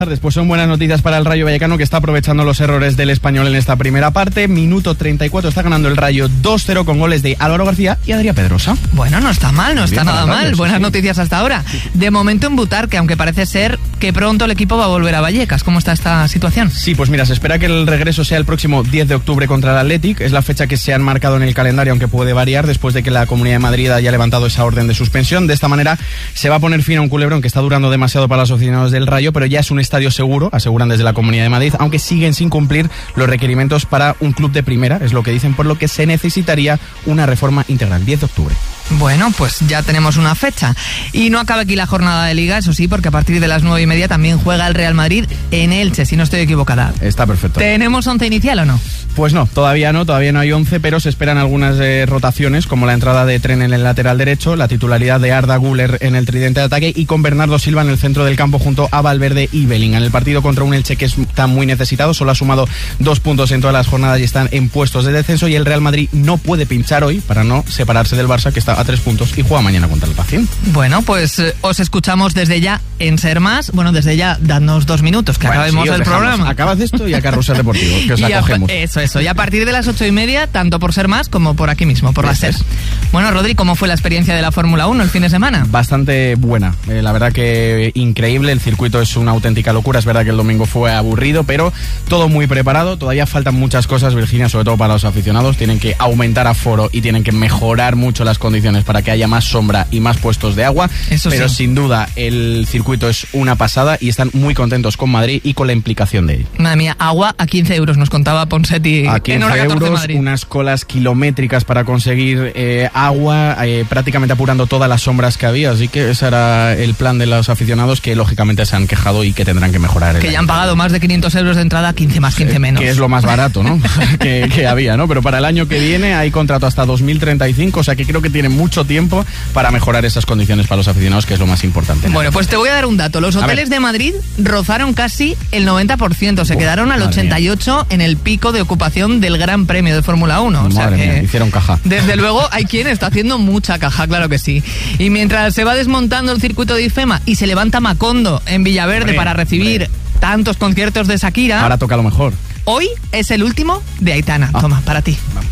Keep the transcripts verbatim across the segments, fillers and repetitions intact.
Después son buenas noticias para el Rayo Vallecano, que está aprovechando los errores del Español en esta primera parte. Minuto treinta y cuatro, está ganando el Rayo dos cero con goles de Álvaro García y Adrián Pedrosa. Bueno, no está mal, no está Bien, nada mal. Rayo, Buenas sí, noticias hasta ahora. De momento en Butarque, aunque parece ser que pronto el equipo va a volver a Vallecas. ¿Cómo está esta situación? Sí, pues mira, se espera que el regreso sea el próximo diez de octubre contra el Athletic. Es la fecha que se han marcado en el calendario, aunque puede variar después de que la Comunidad de Madrid haya levantado esa orden de suspensión. De esta manera se va a poner fin a un culebrón que está durando demasiado para los aficionados del Rayo, pero ya es un estadio seguro, aseguran desde la Comunidad de Madrid, aunque siguen sin cumplir los requerimientos para un club de primera, es lo que dicen, por lo que se necesitaría una reforma integral, diez de octubre. Bueno, pues ya tenemos una fecha. Y no acaba aquí la jornada de Liga, eso sí, porque a partir de las nueve y media también juega el Real Madrid en Elche, si no estoy equivocada. Está perfecto. ¿Tenemos once inicial o no? Pues no, todavía no, todavía no hay once, pero se esperan algunas eh, rotaciones, como la entrada de Tren en el lateral derecho, la titularidad de Arda Güler en el tridente de ataque y con Bernardo Silva en el centro del campo junto a Valverde y Bellingham. En el partido contra un Elche que está muy necesitado, solo ha sumado dos puntos en todas las jornadas y están en puestos de descenso, y el Real Madrid no puede pinchar hoy para no separarse del Barça, que está a tres puntos y juega mañana contra el Pacín. Bueno, pues eh, os escuchamos desde ya en Ser Más. Bueno, desde ya, dadnos dos minutos, que bueno, acabemos sí, el dejamos. programa. Acabas esto y a Carrusel Deportivo, que os y acogemos. A, eso, eso. Y a partir de las ocho y media, tanto por Ser Más como por aquí mismo, por la Ser. Bueno, Rodri, ¿cómo fue la experiencia de la Fórmula uno el fin de semana? Bastante buena. Eh, la verdad que increíble. El circuito es una auténtica locura. Es verdad que el domingo fue aburrido, pero todo muy preparado. Todavía faltan muchas cosas, Virginia, sobre todo para los aficionados. Tienen que aumentar aforo y tienen que mejorar mucho las condiciones para que haya más sombra y más puestos de agua. Eso pero sí. Sin duda el circuito es una pasada y están muy contentos con Madrid y con la implicación de él. Madre mía, agua a quince euros nos contaba Ponsetti a quince en hora catorce euros, Madrid. Unas colas kilométricas para conseguir eh, agua, eh, prácticamente apurando todas las sombras que había, así que ese era el plan de los aficionados, que lógicamente se han quejado y que tendrán que mejorar. Que ya han pagado más de quinientos euros de entrada, quince más, quince menos. Que es lo más barato, ¿no? que, que había, ¿no? Pero para el año que viene hay contrato hasta dos mil treinta y cinco, o sea que creo que tienen mucho tiempo para mejorar esas condiciones para los aficionados, que es lo más importante. Bueno, pues te voy a dar un dato. Los hoteles de Madrid rozaron casi el noventa por ciento, se Uf, quedaron al ochenta y ocho por ciento en el pico de ocupación del Gran Premio de Fórmula uno. O sea Madre que, mía, hicieron caja. Desde luego hay quien está haciendo mucha caja, claro que sí. Y mientras se va desmontando el circuito de IFEMA y se levanta Macondo en Villaverde hombre, para recibir hombre. tantos conciertos de Shakira, ahora toca lo mejor. Hoy es el último de Aitana. Ah. Toma, para ti. Vamos.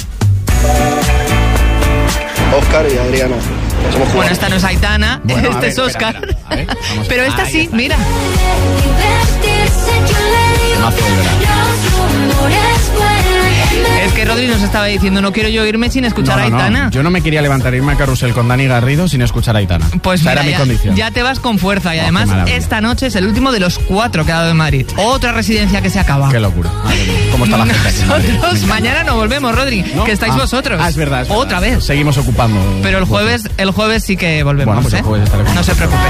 Óscar y Adriana. Somos bueno, esta no es Aitana, bueno, este ver, es Óscar. espera, espera. A ver, vamos. Pero esta ah, sí, está. Mira. Mazo de verano. Es que Rodri nos estaba diciendo, no quiero yo irme sin escuchar no, no, a Aitana. No. Yo no me quería levantar e irme a Carrusel con Dani Garrido sin escuchar a Aitana. Pues o sea, mira, era mi ya, condición. ya te vas con fuerza. Y oh, además, esta noche es el último de los cuatro que ha dado en Madrid. Otra residencia que se acaba. Qué locura. Madre mía. ¿Cómo está la gente aquí en Madrid? Nosotros mañana no volvemos, Rodri, ¿no? Que estáis ah, vosotros. Ah, es verdad, es verdad. Otra vez. Seguimos ocupando. Pero el jueves, el jueves sí que volvemos. Bueno, pues ¿eh? el jueves estaré con No se preocupe.